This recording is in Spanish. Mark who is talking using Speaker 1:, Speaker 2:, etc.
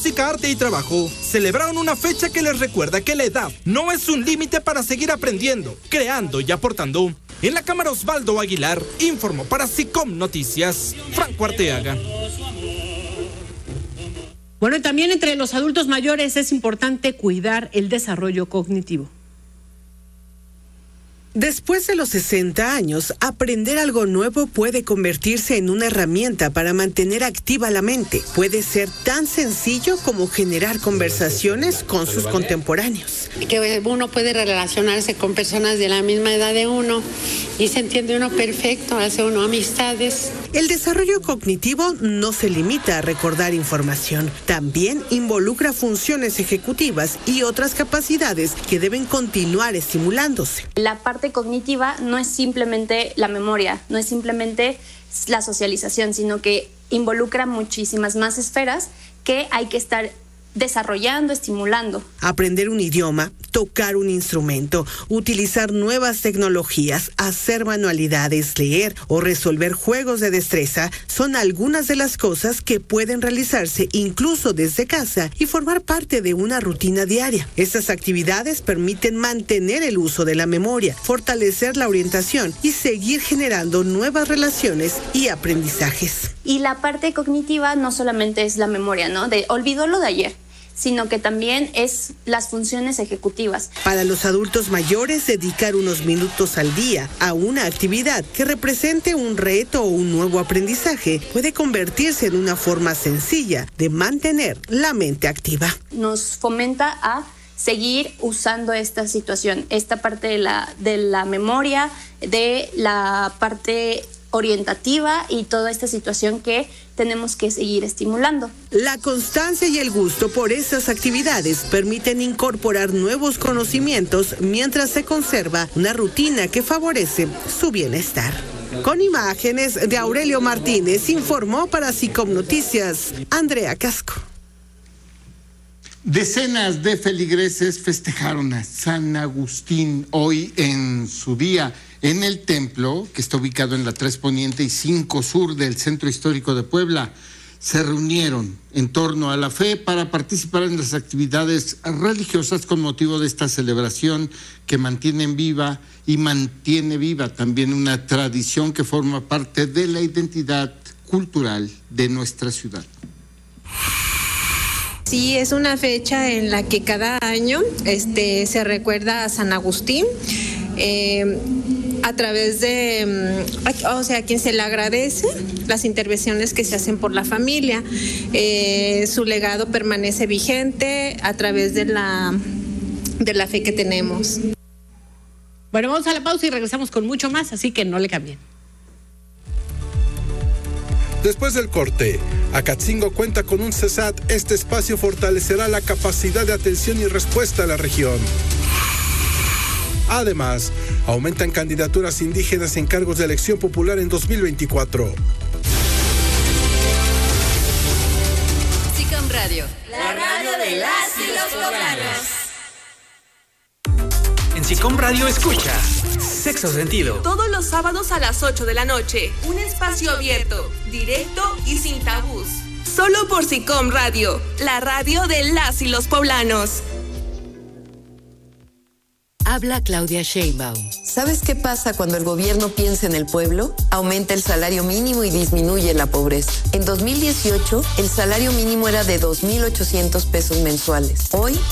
Speaker 1: música, arte y trabajo celebraron una fecha que les recuerda que la edad no es un límite para seguir aprendiendo, creando y aportando. En la Cámara Osvaldo Aguilar informó para SICOM Noticias, Franco Arteaga.
Speaker 2: Bueno, y también entre los adultos mayores es importante cuidar el desarrollo cognitivo.
Speaker 3: Después de los 60 años, aprender algo nuevo puede convertirse en una herramienta para mantener activa la mente. Puede ser tan sencillo como generar conversaciones con sus contemporáneos.
Speaker 4: Que uno puede relacionarse con personas de la misma edad de uno y se entiende uno perfecto, hace uno amistades.
Speaker 3: El desarrollo cognitivo no se limita a recordar información, también involucra funciones ejecutivas y otras capacidades que deben continuar estimulándose.
Speaker 5: La parte cognitiva no es simplemente la memoria, no es simplemente la socialización, sino que involucra muchísimas más esferas que hay que estar desarrollando, estimulando.
Speaker 3: Aprender un idioma, tocar un instrumento, utilizar nuevas tecnologías, hacer manualidades, leer o resolver juegos de destreza son algunas de las cosas que pueden realizarse incluso desde casa y formar parte de una rutina diaria. Estas actividades permiten mantener el uso de la memoria, fortalecer la orientación y seguir generando nuevas relaciones y aprendizajes.
Speaker 5: Y la parte cognitiva no solamente es la memoria, ¿no? De olvidó lo de ayer, sino que también es las funciones ejecutivas.
Speaker 3: Para los adultos mayores, dedicar unos minutos al día a una actividad que represente un reto o un nuevo aprendizaje puede convertirse en una forma sencilla de mantener la mente activa.
Speaker 5: Nos fomenta a seguir usando esta situación, esta parte de la memoria, de la parte orientativa y toda esta situación que tenemos que seguir estimulando.
Speaker 3: La constancia y el gusto por esas actividades permiten incorporar nuevos conocimientos mientras se conserva una rutina que favorece su bienestar. Con imágenes de Aurelio Martínez, informó para SICOM Noticias, Andrea Casco.
Speaker 6: Decenas de feligreses festejaron a San Agustín hoy en su día en el templo, que está ubicado en la 3 Poniente y 5 Sur del Centro Histórico de Puebla. Se reunieron en torno a la fe para participar en las actividades religiosas con motivo de esta celebración que mantienen viva y mantiene viva también una tradición que forma parte de la identidad cultural de nuestra ciudad.
Speaker 7: Sí, es una fecha en la que cada año se recuerda a San Agustín a través de, a quien se le agradece las intervenciones que se hacen por la familia. Su legado permanece vigente a través de la fe que tenemos.
Speaker 2: Bueno, vamos a la pausa y regresamos con mucho más, así que no le cambien.
Speaker 8: Después del corte, Acatzingo cuenta con un CESAT. Este espacio fortalecerá la capacidad de atención y respuesta a la región. Además, aumentan candidaturas indígenas en cargos de elección popular en 2024.
Speaker 9: SICOM Radio, la radio de las y los poblanos.
Speaker 10: En SICOM Radio escucha Sexto Sentido.
Speaker 11: Todos los sábados a las 8 de la noche. Un espacio abierto, directo y sin tabús. Solo por SICOM Radio, la radio de las y los poblanos.
Speaker 9: Habla Claudia Sheinbaum. ¿Sabes qué pasa cuando el gobierno piensa en el pueblo? Aumenta el salario mínimo y disminuye la pobreza. En 2018, el salario mínimo era de 2,800 pesos mensuales. Hoy